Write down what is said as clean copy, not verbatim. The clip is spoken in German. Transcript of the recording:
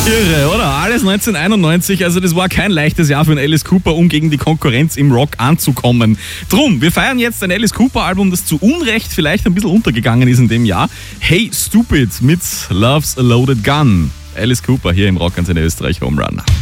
Irre, oder? Alles 1991, also das war kein leichtes Jahr für einen Alice Cooper, um gegen die Konkurrenz im Rock anzukommen. Drum, wir feiern jetzt ein Alice Cooper Album, das zu Unrecht vielleicht ein bisschen untergegangen ist in dem Jahr. Hey Stupid mit Love's a Loaded Gun. Alice Cooper hier im Rock an seine Österreich Home Run.